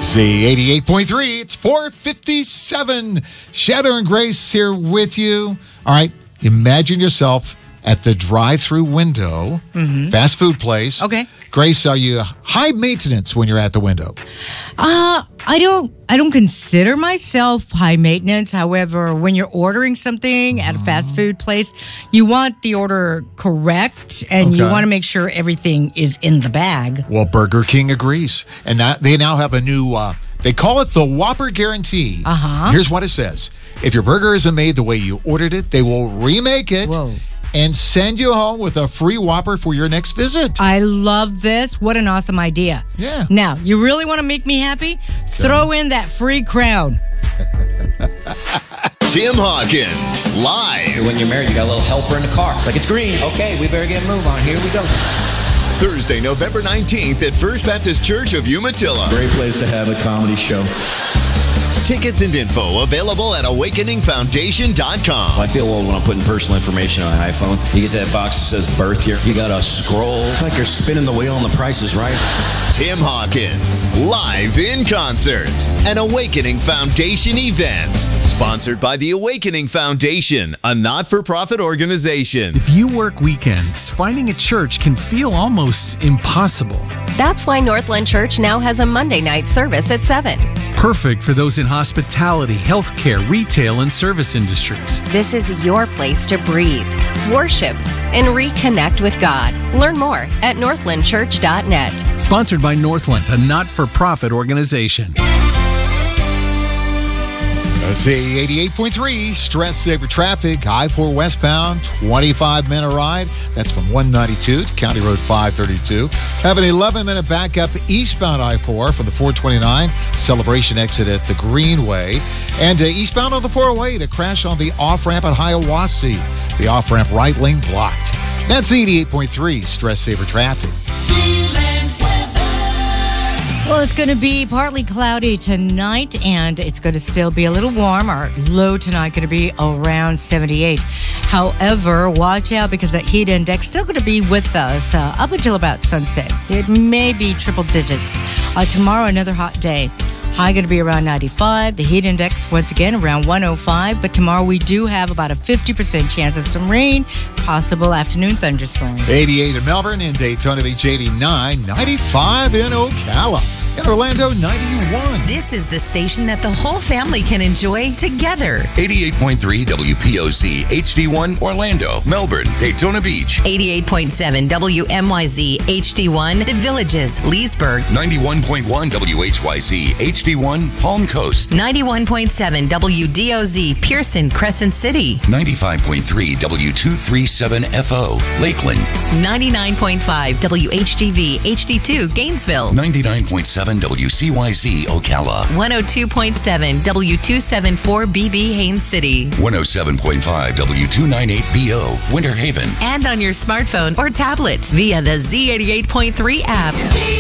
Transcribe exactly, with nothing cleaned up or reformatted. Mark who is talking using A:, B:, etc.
A: Z eighty-eight point three, it's four fifty-seven. Shadow and Grace here with you. All right, imagine yourself at the drive-through window, mm-hmm. fast food place.
B: Okay.
A: Grace, are you high maintenance when you're at the window?
B: Uh, I don't I don't consider myself high maintenance. However, when you're ordering something at a fast food place, you want the order correct and
A: Okay.
B: you want to make sure everything is in the bag.
A: Well, Burger King agrees. And that they now have a new, uh, they call it the Whopper Guarantee.
B: Uh-huh.
A: Here's what it says. If your burger isn't made the way you ordered it, they will remake it.
B: Whoa.
A: And send you home with a free Whopper for your next visit.
B: I love this. What an awesome idea.
A: Yeah.
B: Now, you really want to make me happy? Throw in that free crown.
C: Tim Hawkins, live.
D: When you're married, you got a little helper in the car. It's like, it's green. Okay, we better get a move on. Here we go.
C: Thursday, November nineteenth at First Baptist Church of Umatilla.
D: Great place to have a comedy show.
C: Tickets and info available at awakening foundation dot com.
D: I feel old when I'm putting personal information on an iPhone. You get that box that says birth year. You got to scroll. It's like you're spinning the wheel and the price is right.
C: Tim Hawkins, live in concert. An Awakening Foundation event. Sponsored by the Awakening Foundation, a not-for-profit organization.
E: If you work weekends, finding a church can feel almost impossible.
F: That's why Northland Church now has a Monday night service at seven.
E: Perfect for those in hospitality, healthcare, retail, and service industries.
F: This is your place to breathe, worship, and reconnect with God. Learn more at northland church dot net.
E: Sponsored by Northland, a not-for-profit organization.
A: Z eighty-eight point three, Stress Saver Traffic, I four westbound, twenty-five minute ride. That's from one ninety-two to County Road five thirty-two. Have an eleven minute backup eastbound I four from the four twenty-nine Celebration exit at the Greenway. And uh, eastbound on the four oh eight, a crash on the off-ramp at Hiawassee. The off-ramp right lane blocked. That's eighty-eight point three, Stress Saver Traffic.
B: Well, it's going to be partly cloudy tonight, and it's going to still be a little warm. Our low tonight going to be around seventy-eight. However, watch out because that heat index still going to be with us uh, up until about sunset. It may be triple digits. Uh, tomorrow, another hot day. High going to be around ninety-five. The heat index, once again, around one oh five. But tomorrow, we do have about a fifty percent chance of some rain, possible afternoon thunderstorms.
A: eighty-eight in Melbourne, in Daytona Beach eighty-nine, ninety-five in Ocala. In Orlando, ninety-one.
G: This is the station that the whole family can enjoy together.
H: eighty-eight point three W P O Z H D one Orlando, Melbourne, Daytona Beach.
G: eighty-eight point seven W M Y Z H D one The Villages, Leesburg.
H: ninety-one point one W H Y Z H D one Palm Coast.
G: ninety-one point seven W D O Z Pearson, Crescent City.
H: ninety-five point three W two thirty-seven F O Lakeland.
G: ninety-nine point five W H G V H D two Gainesville.
H: ninety-nine point seven W C Y Z Ocala.
G: one oh two point seven W two seventy-four B B Haines City.
H: one oh seven point five W two ninety-eight B O Winter Haven.
G: And on your smartphone or tablet via the Z eighty-eight point three app.